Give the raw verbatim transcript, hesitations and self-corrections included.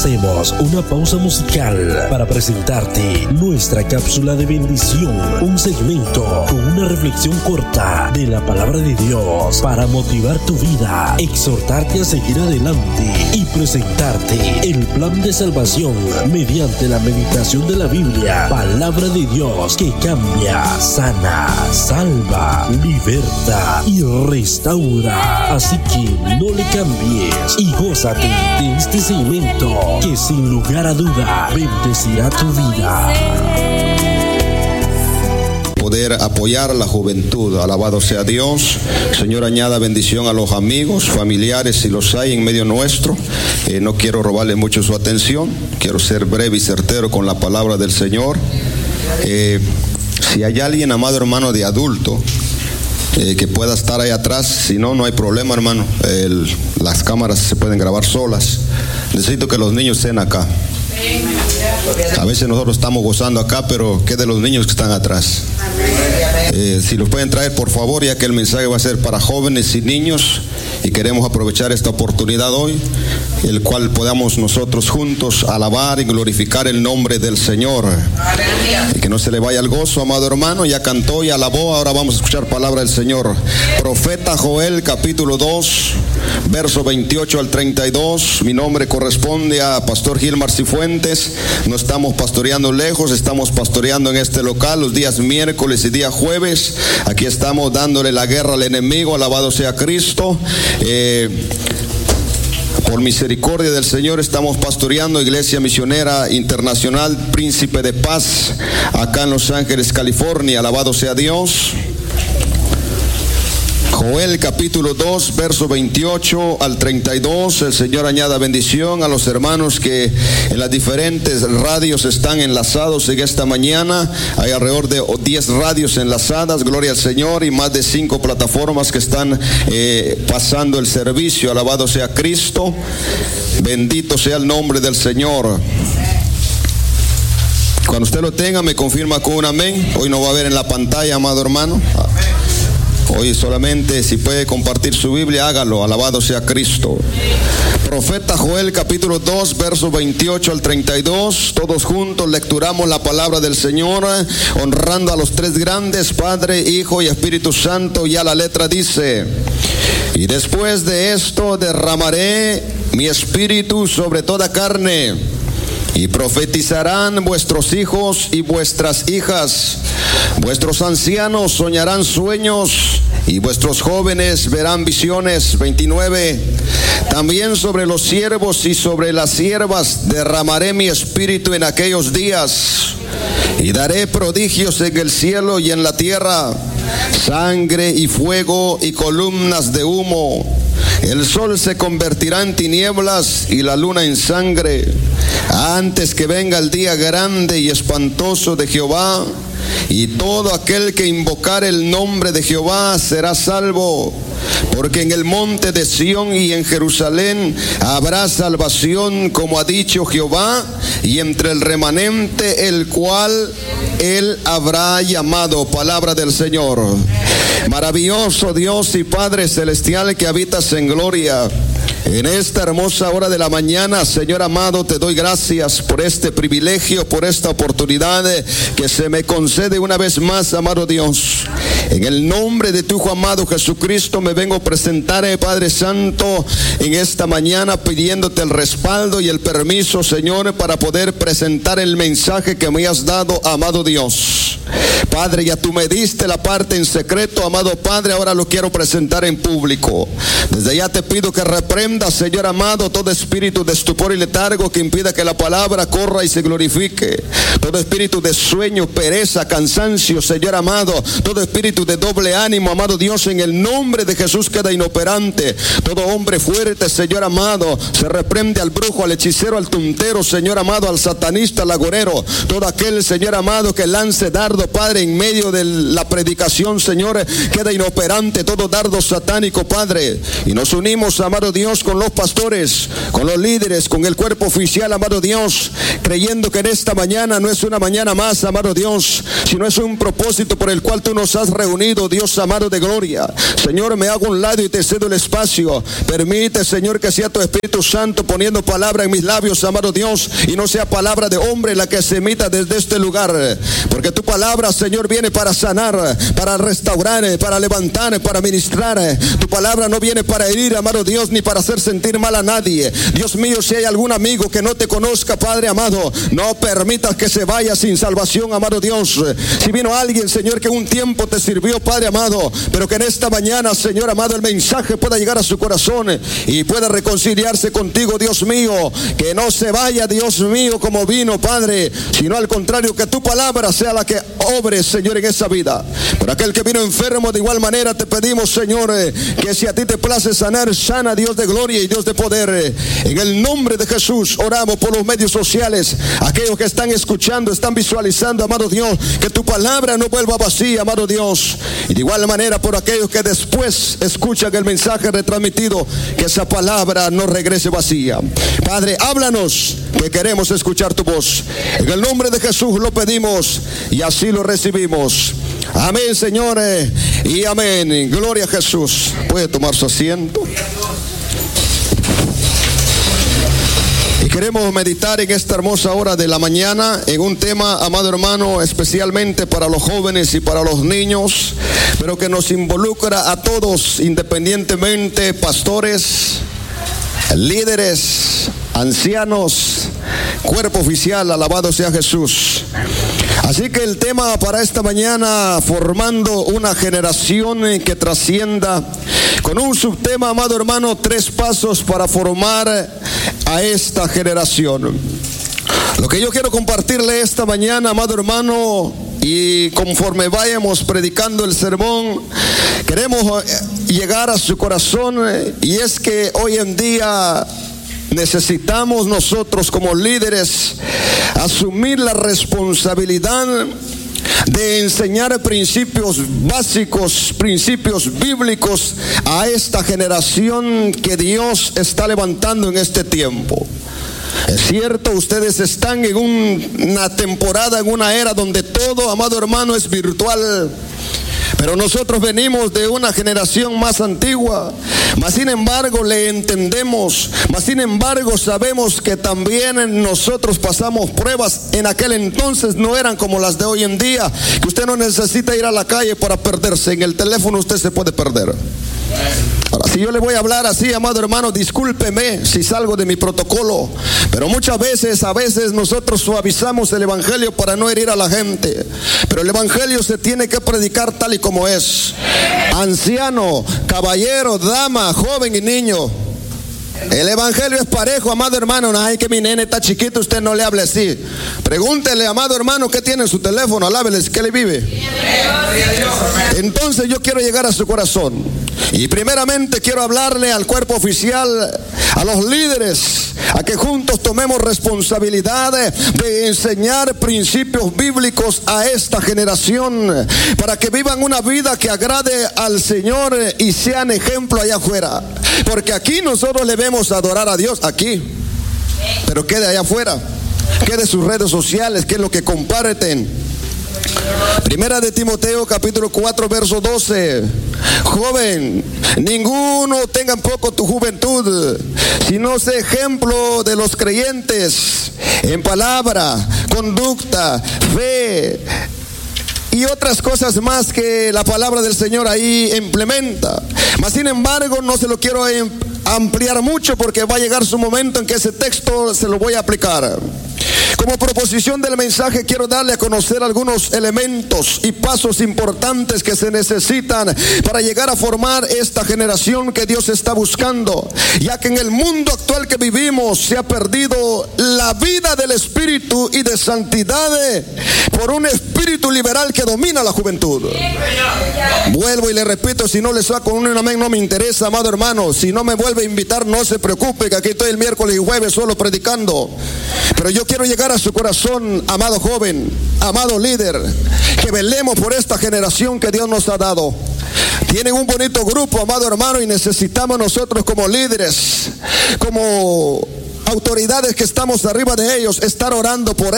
Hacemos una pausa musical para presentarte nuestra cápsula de bendición, un segmento con una reflexión corta de la palabra de Dios para motivar tu vida, exhortarte a seguir adelante y presentarte el plan de salvación mediante la meditación de la Biblia, palabra de Dios que cambia, sana, salva, liberta y restaura. Así que no le cambies y gózate de este segmento que sin lugar a duda bendecirá tu vida. Poder apoyar a la juventud, alabado sea Dios. Señor, añada bendición a los amigos, familiares, si los hay en medio nuestro. Eh, no quiero robarle mucho su atención, quiero ser breve y certero con la palabra del Señor. Eh, si hay alguien, amado hermano, de adulto, Eh, que pueda estar ahí atrás, si no, no hay problema, hermano. El, las cámaras se pueden grabar solas. Necesito que los niños estén acá. A veces nosotros estamos gozando acá, pero ¿qué de los niños que están atrás? Eh, si los pueden traer, por favor, ya que el mensaje va a ser para jóvenes y niños, y queremos aprovechar esta oportunidad hoy, el cual podamos nosotros juntos alabar y glorificar el nombre del Señor. Y que no se le vaya el gozo, amado hermano. Ya cantó y alabó, ahora vamos a escuchar palabra del Señor. Profeta Joel, capítulo dos, verso veintiocho al treinta y dos. Mi nombre corresponde a Pastor Gilmar Cifuentes. No estamos pastoreando lejos, estamos pastoreando en este local los días miércoles y día jueves. Aquí estamos dándole la guerra al enemigo, alabado sea Cristo. Eh, Por misericordia del Señor estamos pastoreando Iglesia Misionera Internacional Príncipe de Paz acá en Los Ángeles, California. Alabado sea Dios. Joel capítulo dos, verso veintiocho al treinta y dos. El Señor añada bendición a los hermanos que en las diferentes radios están enlazados en esta mañana. Hay alrededor de diez radios enlazadas, gloria al Señor, y más de cinco plataformas que están eh, pasando el servicio. Alabado sea Cristo, bendito sea el nombre del Señor. Cuando usted lo tenga, me confirma con un amén. Hoy no va a ver en la pantalla, amado hermano. Hoy solamente, si puede compartir su Biblia, hágalo. Alabado sea Cristo. Profeta Joel capítulo dos, verso veintiocho al treinta y dos. Todos juntos lecturamos la palabra del Señor, honrando a los tres grandes, Padre, Hijo y Espíritu Santo. Ya la letra dice: y después de esto derramaré mi espíritu sobre toda carne, y profetizarán vuestros hijos y vuestras hijas. Vuestros ancianos soñarán sueños y vuestros jóvenes verán visiones. veintinueve. También sobre los siervos y sobre las siervas derramaré mi espíritu en aquellos días, y daré prodigios en el cielo y en la tierra, sangre y fuego y columnas de humo. El sol se convertirá en tinieblas y la luna en sangre, antes que venga el día grande y espantoso de Jehová. Y todo aquel que invocare el nombre de Jehová será salvo, porque en el monte de Sión y en Jerusalén habrá salvación, como ha dicho Jehová, y entre el remanente el cual él habrá llamado. Palabra del Señor. Maravilloso Dios y Padre celestial que habitas en gloria, en esta hermosa hora de la mañana, Señor amado, te doy gracias por este privilegio, por esta oportunidad que se me concede una vez más, amado Dios. En el nombre de tu Hijo amado Jesucristo me vengo a presentar, eh, Padre Santo, en esta mañana pidiéndote el respaldo y el permiso, Señor, para poder presentar el mensaje que me has dado, amado Dios. Padre, ya tú me diste la parte en secreto, amado Padre, ahora lo quiero presentar en público. Desde ya te pido que reprenda, Señor amado, todo espíritu de estupor y letargo que impida que la palabra corra y se glorifique. Todo espíritu de sueño, pereza, cansancio, Señor amado, todo espíritu de doble ánimo, amado Dios, en el nombre de Jesús queda inoperante. Todo hombre fuerte, Señor amado, se reprende al brujo, al hechicero, al tuntero, Señor amado, al satanista, al agorero. Todo aquel, Señor amado, que lance dardo dardo, Padre, en medio de la predicación, Señor, queda inoperante todo dardo satánico, Padre. Y nos unimos, amado Dios, con los pastores, con los líderes, con el cuerpo oficial, amado Dios, creyendo que en esta mañana no es una mañana más, amado Dios, sino es un propósito por el cual tú nos has reunido, Dios amado de gloria. Señor, me hago un lado y te cedo el espacio. Permite, Señor, que sea tu Espíritu Santo poniendo palabra en mis labios, amado Dios, y no sea palabra de hombre la que se emita desde este lugar, porque tu palabra, Señor, viene para sanar, para restaurar, para levantar, para ministrar. Tu palabra no viene para herir, amado Dios, ni para hacer sentir mal a nadie. Dios mío, si hay algún amigo que no te conozca, Padre amado, no permitas que se vaya sin salvación, amado Dios. Si vino alguien, Señor, que un tiempo te sirvió, Padre amado, pero que en esta mañana, Señor amado, el mensaje pueda llegar a su corazón y pueda reconciliarse contigo, Dios mío, que no se vaya, Dios mío, como vino, Padre, sino al contrario, que tu palabra sea la que obre, Señor, en esa vida. Por aquel que vino enfermo, de igual manera te pedimos, Señor, que si a ti te place sanar, sana, Dios de gloria y Dios de poder. En el nombre de Jesús oramos por los medios sociales, aquellos que están escuchando, están visualizando, amado Dios, que tu palabra no vuelva vacía, amado Dios. Y de igual manera por aquellos que después escuchan el mensaje retransmitido, que esa palabra no regrese vacía. Padre, háblanos, que queremos escuchar tu voz. En el nombre de Jesús lo pedimos y así lo recibimos. Amén, señores, y amén. Gloria a Jesús. Puede tomar su asiento. Y queremos meditar en esta hermosa hora de la mañana en un tema, amado hermano, especialmente para los jóvenes y para los niños, pero que nos involucra a todos independientemente, pastores, líderes, ancianos, cuerpo oficial, alabado sea Jesús. Así que el tema para esta mañana, formando una generación que trascienda, con un subtema, amado hermano, tres pasos para formar a esta generación. Lo que yo quiero compartirle esta mañana, amado hermano, y conforme vayamos predicando el sermón, queremos llegar a su corazón, y es que hoy en día necesitamos nosotros como líderes asumir la responsabilidad de enseñar principios básicos, principios bíblicos a esta generación que Dios está levantando en este tiempo. Es cierto, ustedes están en un, una temporada, en una era donde todo, amado hermano, es virtual. Pero nosotros venimos de una generación más antigua, mas sin embargo le entendemos, mas sin embargo sabemos que también nosotros pasamos pruebas. En aquel entonces no eran como las de hoy en día, que usted no necesita ir a la calle para perderse. En el teléfono usted se puede perder. Ahora, si yo le voy a hablar así, amado hermano, discúlpeme si salgo de mi protocolo, pero muchas veces, a veces nosotros suavizamos el evangelio para no herir a la gente, pero el evangelio se tiene que predicar tal y como es. Anciano, caballero, dama, joven y niño, el evangelio es parejo, amado hermano. Ay, que mi nene está chiquito, usted no le hable así. Pregúntele, amado hermano, ¿qué tiene en su teléfono? Alábeles, ¿qué le vive? Entonces yo quiero llegar a su corazón. Y primeramente quiero hablarle al cuerpo oficial, a los líderes, a que juntos tomemos responsabilidad de enseñar principios bíblicos a esta generación, para que vivan una vida que agrade al Señor y sean ejemplo allá afuera. Porque aquí nosotros le vemos adorar a Dios, aquí, pero quede allá afuera, quede sus redes sociales, que es lo que comparten. Primera de Timoteo capítulo cuatro verso doce. Joven, ninguno tenga en poco tu juventud, sino sé ejemplo de los creyentes en palabra, conducta, fe y otras cosas más que la palabra del Señor ahí implementa. Mas sin embargo no se lo quiero ampliar mucho, porque va a llegar su momento en que ese texto se lo voy a aplicar. Como proposición del mensaje quiero darle a conocer algunos elementos y pasos importantes que se necesitan para llegar a formar esta generación que Dios está buscando, ya que en el mundo actual que vivimos se ha perdido la vida del espíritu y de santidad por un espíritu liberal que domina la juventud. Vuelvo y le repito, si no le saco un amén no me interesa, amado hermano. Si no me vuelve a invitar, no se preocupe, que aquí estoy el miércoles y jueves solo predicando. Pero yo quiero llegar a su corazón, amado joven, amado líder, que velemos por esta generación que Dios nos ha dado. Tienen un bonito grupo, amado hermano, y necesitamos nosotros como líderes, como autoridades que estamos arriba de ellos, estar orando por ellos.